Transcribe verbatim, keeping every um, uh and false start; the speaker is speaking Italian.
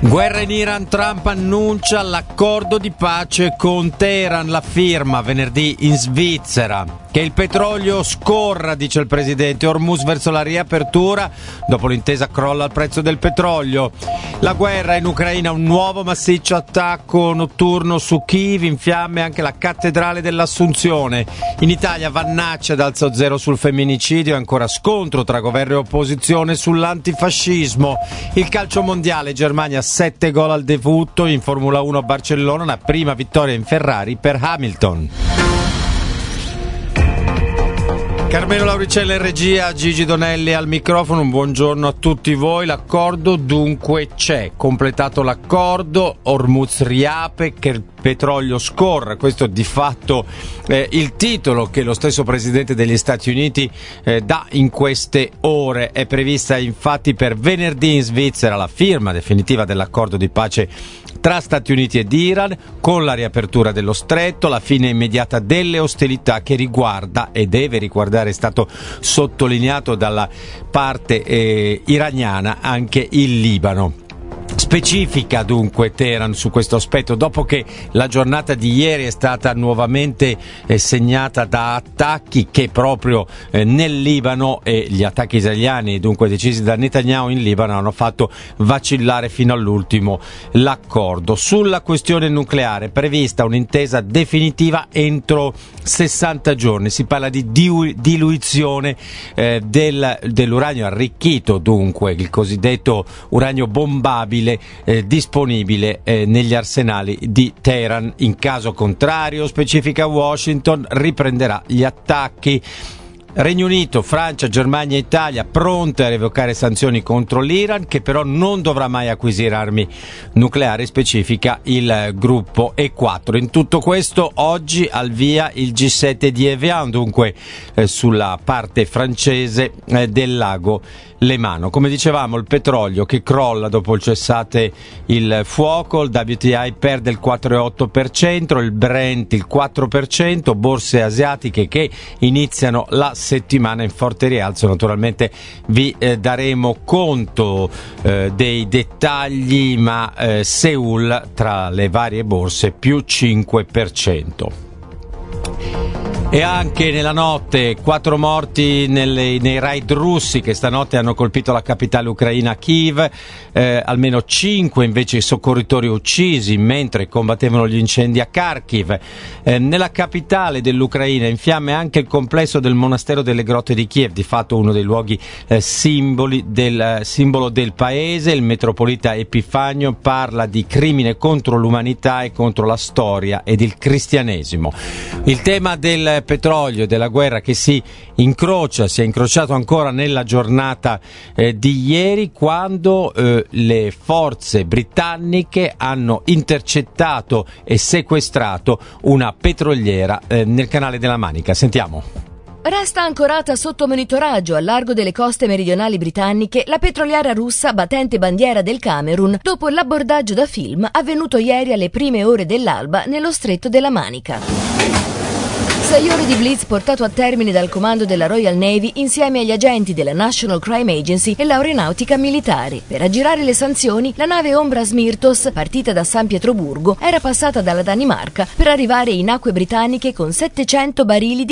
Guerra in Iran, Trump annuncia l'accordo di pace con Teheran, la firma venerdì in Svizzera. Che il petrolio scorra, dice il presidente. Hormuz verso la riapertura, dopo l'intesa crolla il prezzo del petrolio. La guerra in Ucraina, un nuovo massiccio attacco notturno su Kiev, in fiamme anche la cattedrale dell'Assunzione. In Italia Vannaccia ad alzo zero sul femminicidio, ancora scontro tra governo e opposizione sull'antifascismo. Il calcio mondiale, Germania sette gol al debutto, in Formula uno a Barcellona, una prima vittoria in Ferrari per Hamilton. Carmelo Lauricella in regia, Gigi Donelli al microfono, un buongiorno a tutti voi. L'accordo dunque c'è, completato l'accordo, Hormuz riapre, che il petrolio scorra, questo di fatto eh, il titolo che lo stesso Presidente degli Stati Uniti eh, dà in queste ore. È prevista infatti per venerdì in Svizzera la firma definitiva dell'accordo di pace tra Stati Uniti ed Iran, con la riapertura dello stretto, la fine immediata delle ostilità che riguarda e deve riguardare, è stato sottolineato dalla parte eh, iraniana, anche il Libano. Specifica dunque Teheran su questo aspetto, dopo che la giornata di ieri è stata nuovamente eh, segnata da attacchi che proprio eh, nel Libano, e gli attacchi israeliani dunque decisi da Netanyahu in Libano, hanno fatto vacillare fino all'ultimo l'accordo. Sulla questione nucleare prevista un'intesa definitiva entro sessanta giorni, si parla di dilu- diluizione eh, del, dell'uranio arricchito, dunque il cosiddetto uranio bombabile Eh, disponibile eh, negli arsenali di Teheran. In caso contrario, specifica Washington, riprenderà gli attacchi. Regno Unito, Francia, Germania e Italia pronte a revocare sanzioni contro l'Iran, che però non dovrà mai acquisire armi nucleari, specifica il gruppo E quattro. In tutto questo oggi al via il G sette di Evian, dunque eh, sulla parte francese eh, del lago Lemano. Come dicevamo, il petrolio che crolla dopo il cessate il fuoco, il W T I perde il quattro virgola otto per cento, il Brent il quattro per cento, borse asiatiche che iniziano la settimana in forte rialzo. Naturalmente vi eh, daremo conto eh, dei dettagli, ma eh, Seoul tra le varie borse più cinque per cento. E anche nella notte quattro morti nelle, nei raid russi che stanotte hanno colpito la capitale ucraina Kiev, eh, almeno cinque invece i soccorritori uccisi mentre combattevano gli incendi a Kharkiv. Eh, nella capitale dell'Ucraina in fiamme anche il complesso del monastero delle grotte di Kiev, di fatto uno dei luoghi eh, simboli del, eh, simbolo del paese. Il metropolita Epifanio parla di crimine contro l'umanità e contro la storia ed il cristianesimo. Il tema del petrolio e della guerra che si incrocia, si è incrociato ancora nella giornata eh, di ieri, quando eh, le forze britanniche hanno intercettato e sequestrato una petroliera eh, nel canale della Manica. Sentiamo. Resta ancorata sotto monitoraggio al largo delle coste meridionali britanniche la petroliera russa battente bandiera del Camerun, dopo l'abbordaggio da film avvenuto ieri alle prime ore dell'alba nello stretto della Manica. Sei ore di blitz portato a termine dal comando della Royal Navy insieme agli agenti della National Crime Agency e l'aeronautica militare. Per aggirare le sanzioni, la nave Ombra Smirtos, partita da San Pietroburgo, era passata dalla Danimarca per arrivare in acque britanniche con settecento barili di